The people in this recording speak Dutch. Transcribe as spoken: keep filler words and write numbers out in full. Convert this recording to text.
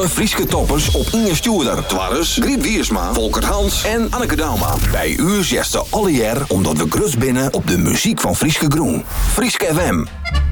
alle Frieske toppers op Inge Stuurder. Twarres, Griet Wiersma, Volkert Hans en Anneke Dauma. Bij u zesde alle jaar omdat we grus binnen op de muziek van Frieske Groen. Frieske F M.